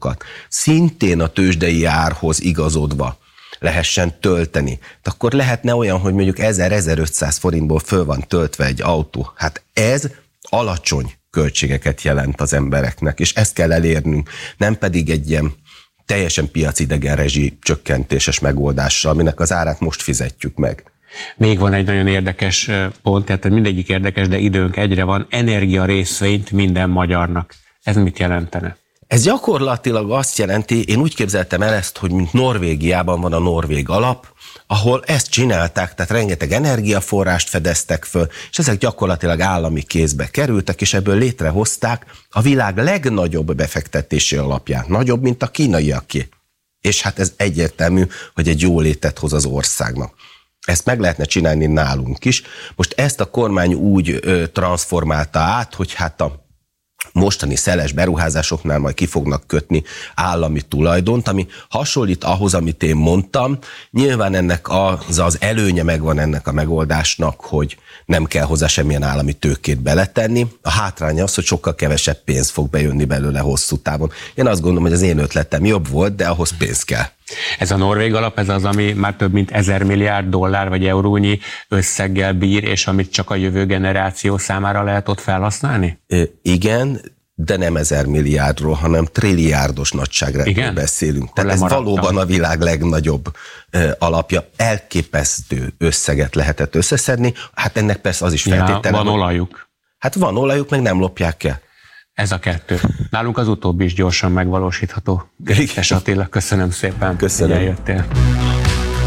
lakásokat szintén a tőzsdei árhoz igazodva lehessen tölteni. De akkor lehetne olyan, hogy mondjuk 1000-1500 forintból föl van töltve egy autó. Hát ez alacsony költségeket jelent az embereknek, és ezt kell elérnünk, nem pedig egy ilyen teljesen piacidegen rezsi csökkentéses megoldással, aminek az árát most fizetjük meg. Még van egy nagyon érdekes pont, tehát mindegyik érdekes, de időnk egyre van, energia részvényt minden magyarnak. Ez mit jelentene? Ez gyakorlatilag azt jelenti, én úgy képzeltem el ezt, hogy mint Norvégiában van a norvég alap, ahol ezt csinálták, tehát rengeteg energiaforrást fedeztek föl, és ezek gyakorlatilag állami kézbe kerültek, és ebből létrehozták a világ legnagyobb befektetési alapját, nagyobb, mint a kínaiaké. És hát ez egyértelmű, hogy egy jólétet hoz az országnak. Ezt meg lehetne csinálni nálunk is. Most ezt a kormány úgy transformálta át, hogy hát a mostani szeles beruházásoknál majd ki fognak kötni állami tulajdont, ami hasonlít ahhoz, amit én mondtam. Nyilván ennek az előnye megvan ennek a megoldásnak, hogy nem kell hozzá semmilyen állami tőkét beletenni. A hátránya az, hogy sokkal kevesebb pénz fog bejönni belőle hosszú távon. Én azt gondolom, hogy az én ötletem jobb volt, de ahhoz pénz kell. Ez a norvég alap, ez az, ami már több mint 1000 milliárd dollár vagy eurónyi összeggel bír, és amit csak a jövő generáció számára lehet ott felhasználni? Igen, de nem 1000 milliárdról, hanem trilliárdos nagyságrendről beszélünk. Tehát ez valóban a világ legnagyobb alapja. Elképesztő összeget lehetett összeszedni. Hát ennek persze az is feltétele. Van olajuk. Hát van olajuk, meg nem lopják el. Ez a kettő. Nálunk az utóbbi is gyorsan megvalósítható. Gerikes Attila, köszönöm szépen, köszönöm. hogy eljöttél.